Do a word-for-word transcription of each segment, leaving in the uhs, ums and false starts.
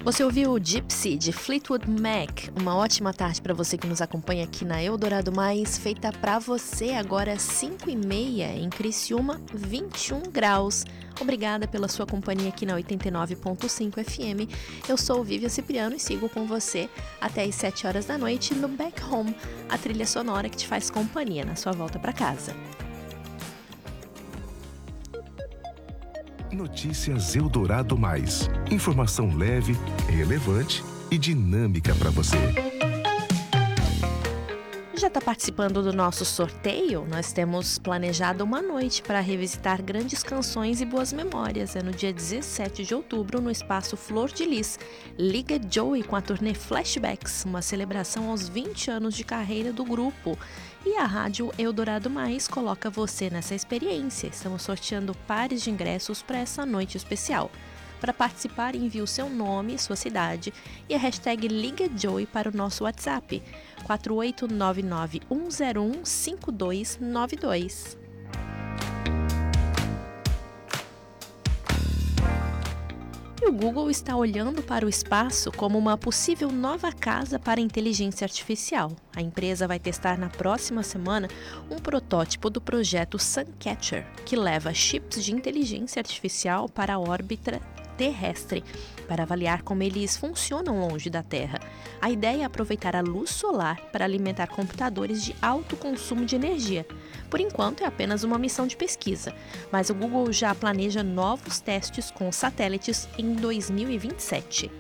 Você ouviu o Gypsy, de Fleetwood Mac. Uma ótima tarde para você que nos acompanha aqui na Eldorado Mais, feita para você agora às cinco e meia em Criciúma, vinte e um graus. Obrigada pela sua companhia aqui na oitenta e nove ponto cinco F M. Eu sou Vivian Cipriano e sigo com você até às sete horas da noite no Back Home, a trilha sonora que te faz companhia na sua volta para casa. Notícias Eldorado Mais. Informação leve, relevante e dinâmica para você. Já está participando do nosso sorteio? Nós temos planejado uma noite para revisitar grandes canções e boas memórias. É no dia dezessete de outubro, no espaço Flor de Lis. Liga Joey com a turnê Flashbacks, uma celebração aos vinte anos de carreira do grupo. E a Rádio Eldorado Mais coloca você nessa experiência. Estamos sorteando pares de ingressos para essa noite especial. Para participar, envie o seu nome, sua cidade e a hashtag Liga Joey para o nosso WhatsApp quatro oito nove nove um zero um cinco dois nove dois. E o Google está olhando para o espaço como uma possível nova casa para a inteligência artificial. A empresa vai testar na próxima semana um protótipo do projeto Suncatcher, que leva chips de inteligência artificial para a órbita terrestre, para avaliar como eles funcionam longe da Terra. A ideia é aproveitar a luz solar para alimentar computadores de alto consumo de energia. Por enquanto, é apenas uma missão de pesquisa, mas o Google já planeja novos testes com satélites em dois mil e vinte e sete.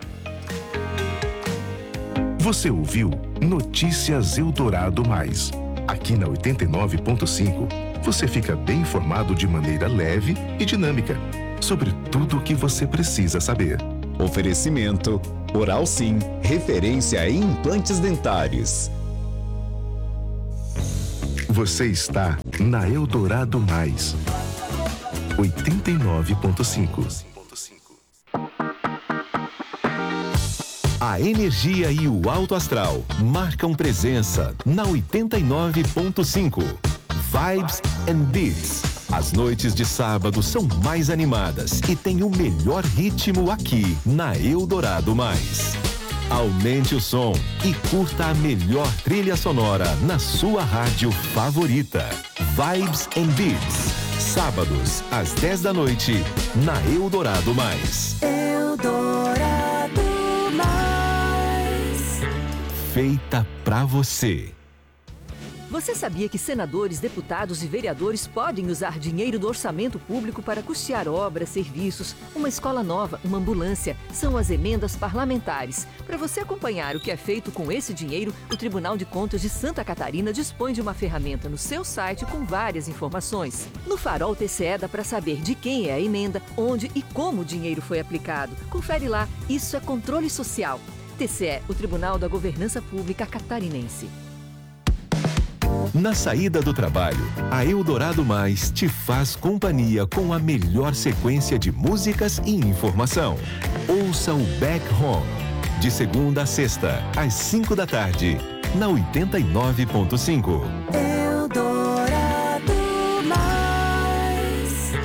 Você ouviu Notícias Eldorado Mais. Aqui na oitenta e nove ponto cinco, você fica bem informado de maneira leve e dinâmica sobre tudo o que você precisa saber. Oferecimento Oral Sim, referência em implantes dentários. Você está na Eldorado Mais, oitenta e nove ponto cinco. A energia e o alto astral marcam presença na oitenta e nove ponto cinco. Vibes and Beats. As noites de sábado são mais animadas e tem o melhor ritmo aqui na Eldorado Mais. Aumente o som e curta a melhor trilha sonora na sua rádio favorita. Vibes and Beats. Sábados, às dez da noite, na Eldorado Mais. Eldorado Mais. Feita pra você. Você sabia que senadores, deputados e vereadores podem usar dinheiro do orçamento público para custear obras, serviços, uma escola nova, uma ambulância? São as emendas parlamentares. Para você acompanhar o que é feito com esse dinheiro, o Tribunal de Contas de Santa Catarina dispõe de uma ferramenta no seu site com várias informações. No Farol T C E dá para saber de quem é a emenda, onde e como o dinheiro foi aplicado. Confere lá, isso é controle social. T C E, o Tribunal da Governança Pública Catarinense. Na saída do trabalho, a Eldorado Mais te faz companhia com a melhor sequência de músicas e informação. Ouça o Back Home, de segunda a sexta, às cinco da tarde, na oitenta e nove ponto cinco. Eldorado Mais.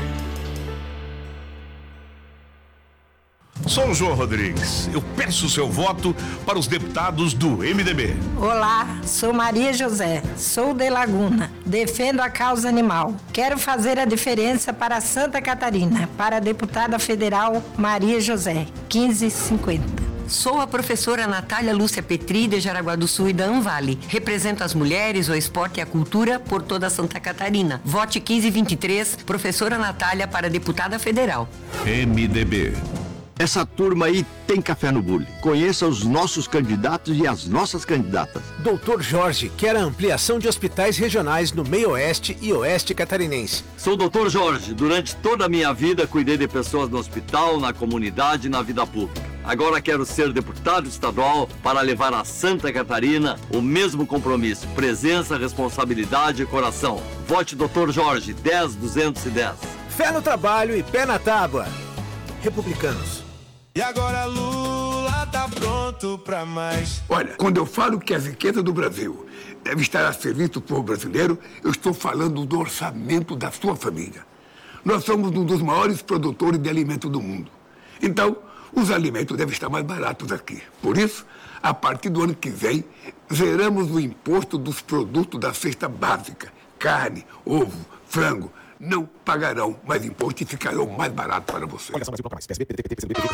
Sou o João Rodrigues. Eu peço o seu voto para os deputados do M D B. Olá, sou Maria José, sou de Laguna, defendo a causa animal. Quero fazer a diferença para Santa Catarina, para a deputada federal Maria José, quinze cinquenta. Sou a professora Natália Lúcia Petri, de Jaraguá do Sul e da Anvale. Represento as mulheres, o esporte e a cultura por toda Santa Catarina. Vote quinze vinte e três, professora Natália para deputada federal. M D B. Essa turma aí tem café no bule. Conheça os nossos candidatos e as nossas candidatas. Doutor Jorge quer a ampliação de hospitais regionais no meio-oeste e oeste catarinense. Sou o doutor Jorge. Durante toda a minha vida cuidei de pessoas no hospital, na comunidade e na vida pública. Agora quero ser deputado estadual para levar a Santa Catarina o mesmo compromisso, presença, responsabilidade e coração. Vote doutor Jorge, dez duzentos e dez. Fé no trabalho e pé na tábua. Republicanos. E agora Lula tá pronto pra mais. Olha, quando eu falo que a riqueza do Brasil deve estar a serviço do povo brasileiro, eu estou falando do orçamento da sua família. Nós somos um dos maiores produtores de alimento do mundo. Então, os alimentos devem estar mais baratos aqui. Por isso, a partir do ano que vem, zeramos o imposto dos produtos da cesta básica. Carne, ovo, frango, não pagarão mais imposto e ficarão mais baratos para você.